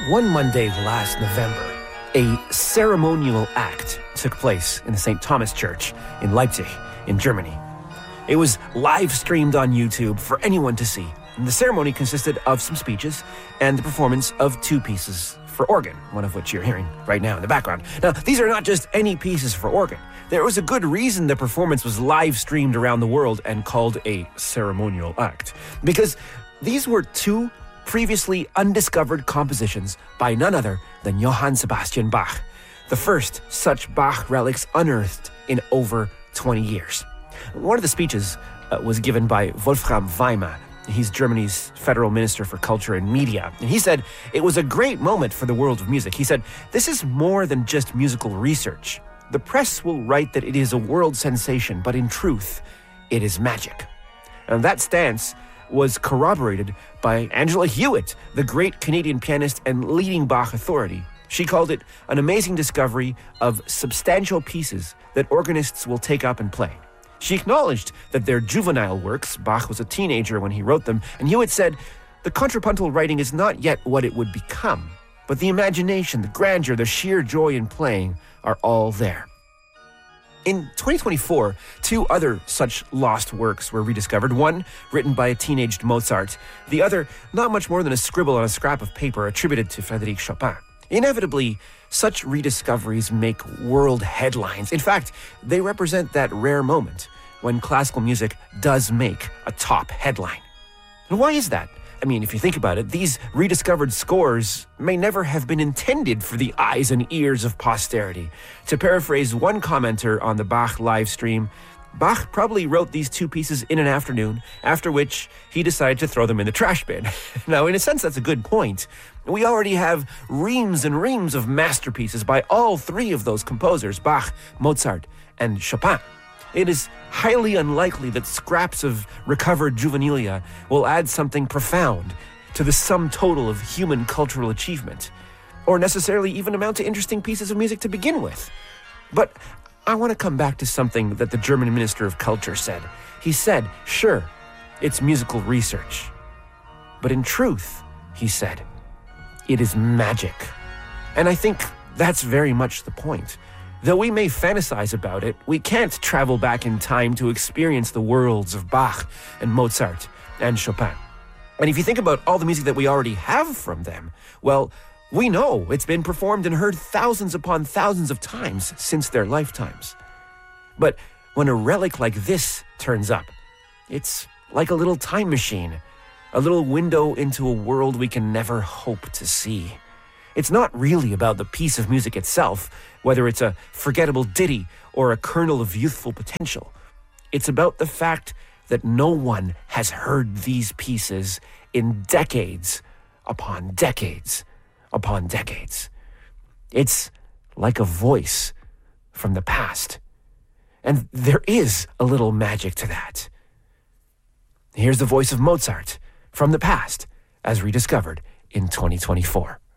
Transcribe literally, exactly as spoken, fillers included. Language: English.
One Monday last November, a ceremonial act took place in the Saint Thomas Church in Leipzig, in Germany. It was live streamed on YouTube for anyone to see. And the ceremony consisted of some speeches and the performance of two pieces for organ, one of which you're hearing right now in the background. Now, these are not just any pieces for organ. There was a good reason the performance was live streamed around the world and called a ceremonial act. Because these were two previously undiscovered compositions by none other than Johann Sebastian Bach, the first such Bach relics unearthed in over twenty years. One of the speeches uh, was given by Wolfram Weimer. He's Germany's federal minister for culture and media. And he said, it was a great moment for the world of music. He said, this is more than just musical research. The press will write that it is a world sensation, but in truth, it is magic. And that stance was corroborated by Angela Hewitt, the great Canadian pianist and leading Bach authority. She called it an amazing discovery of substantial pieces that organists will take up and play. She acknowledged that they're juvenile works. Bach was a teenager when he wrote them, and Hewitt said, the contrapuntal writing is not yet what it would become, but the imagination, the grandeur, the sheer joy in playing are all there. In twenty twenty-four, two other such lost works were rediscovered, one written by a teenaged Mozart, the other not much more than a scribble on a scrap of paper attributed to Frédéric Chopin. Inevitably, such rediscoveries make world headlines. In fact, they represent that rare moment when classical music does make a top headline. And why is that? I mean, if you think about it, these rediscovered scores may never have been intended for the eyes and ears of posterity. To paraphrase one commenter on the Bach live stream, Bach probably wrote these two pieces in an afternoon, after which he decided to throw them in the trash bin. Now, in a sense, that's a good point. We already have reams and reams of masterpieces by all three of those composers, Bach, Mozart, and Chopin. It is highly unlikely that scraps of recovered juvenilia will add something profound to the sum total of human cultural achievement, or necessarily even amount to interesting pieces of music to begin with. But I want to come back to something that the German Minister of Culture said. He said, sure, it's musical research. But in truth, he said, it is magic. And I think that's very much the point. Though we may fantasize about it, we can't travel back in time to experience the worlds of Bach and Mozart and Chopin. And if you think about all the music that we already have from them, well, we know it's been performed and heard thousands upon thousands of times since their lifetimes. But when a relic like this turns up, it's like a little time machine, a little window into a world we can never hope to see. It's not really about the piece of music itself, whether it's a forgettable ditty or a kernel of youthful potential. It's about the fact that no one has heard these pieces in decades upon decades upon decades. It's like a voice from the past. And there is a little magic to that. Here's the voice of Mozart from the past, as rediscovered in twenty twenty-four.